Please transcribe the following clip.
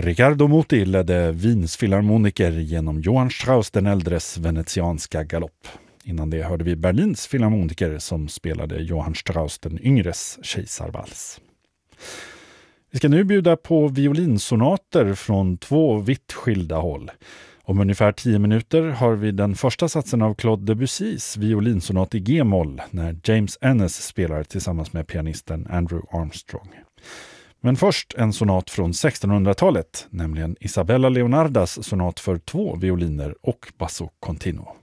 Riccardo Muti ledde Wiens filharmoniker genom Johann Strauss den äldres venetianska galopp. Innan det hörde vi Berlins filharmoniker som spelade Johann Strauss den yngres kejsarvals. Vi ska nu bjuda på violinsonater från 2 vitt skilda håll. Om ungefär 10 minuter har vi den första satsen av Claude Debussys violinsonat i G-moll när James Ennis spelar tillsammans med pianisten Andrew Armstrong. Men först en sonat från 1600-talet, nämligen Isabella Leonardas sonat för 2 violiner och basso continuo.